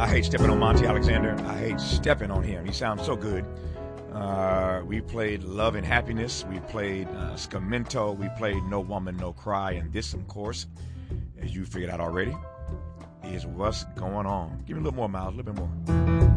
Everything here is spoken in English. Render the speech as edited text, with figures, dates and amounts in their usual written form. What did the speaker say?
I hate stepping on Monty Alexander. I hate stepping on him. He sounds so good. We played Love and Happiness. We played Scamento. We played No Woman, No Cry. And this, of course, as you figured out already, is What's Going On. Give me a little more, Miles, a little bit more.